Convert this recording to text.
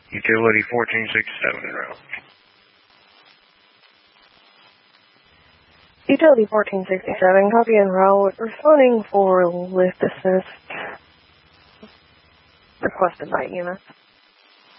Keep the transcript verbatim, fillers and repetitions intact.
Utility fourteen sixty-seven en route. Utility fourteen sixty-seven, copy en route, responding for lift assist requested by E M S.